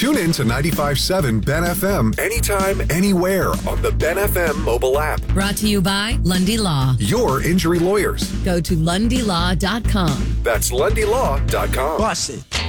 Tune in to 95.7 Ben FM anytime, anywhere on the Ben FM mobile app. Brought to you by Lundy Law. Your injury lawyers. Go to LundyLaw.com. That's LundyLaw.com. Boss it.